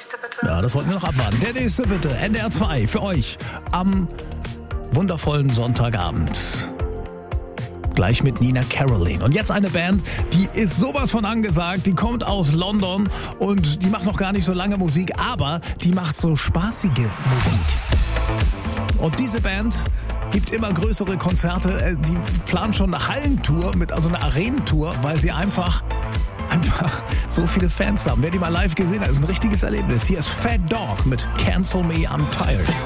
nächste bitte? Ja, das wollten wir noch abwarten. Der nächste bitte. NDR 2 für euch am wundervollen Sonntagabend. Gleich mit Nina Caroline. Und jetzt eine Band, die ist sowas von angesagt. Die kommt aus London und die macht noch gar nicht so lange Musik, aber die macht so spaßige Musik. Und diese Band gibt immer größere Konzerte. Die planen schon eine Hallentour, also eine Arenentour, weil sie einfach so viele Fans haben. Wer die mal live gesehen hat, ist ein richtiges Erlebnis. Hier ist Fat Dog mit Cancel Me, I'm Tired.